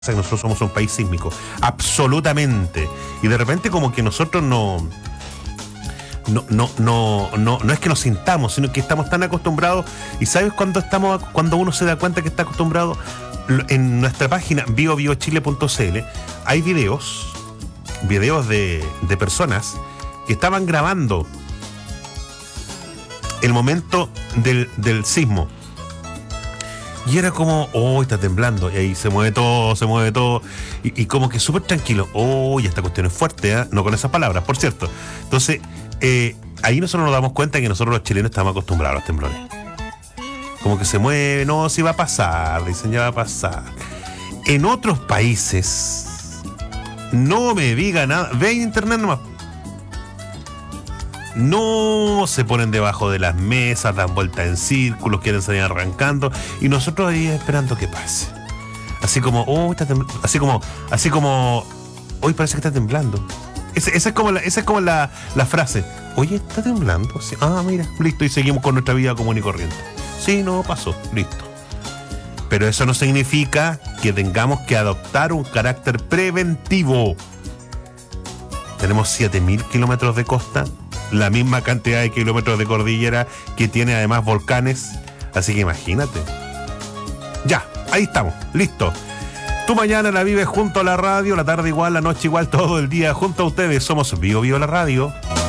que nosotros somos un país sísmico, absolutamente, y de repente como que nosotros no es que nos sintamos, sino que estamos tan acostumbrados. Y sabes cuando uno se da cuenta que está acostumbrado. En nuestra página biobiochile.cl hay videos de personas que estaban grabando el momento del sismo. Y era como, está temblando. Y ahí se mueve todo. Y como que súper tranquilo. Y esta cuestión es fuerte, ¿eh? No con esas palabras, por cierto. Entonces, ahí nosotros nos damos cuenta que nosotros los chilenos estamos acostumbrados a los temblores. Como que se mueve, sí va a pasar, dicen, ya va a pasar. En otros países, no me diga nada. Ve en internet nomás. No se ponen debajo de las mesas, dan vueltas en círculos, quieren salir arrancando, y nosotros ahí esperando que pase. Así como, así como, hoy parece que está temblando. Esa es como la frase. Oye, está temblando. Sí. Mira, listo, y seguimos con nuestra vida común y corriente. Sí, no pasó, listo. Pero eso no significa que tengamos que adoptar un carácter preventivo. Tenemos 7.000 kilómetros de costa, la misma cantidad de kilómetros de cordillera que tiene además volcanes. Así que imagínate. Ya, ahí estamos, listo. Tú mañana la vives junto a la radio, la tarde igual, la noche igual, todo el día junto a ustedes. Somos Bio la Radio.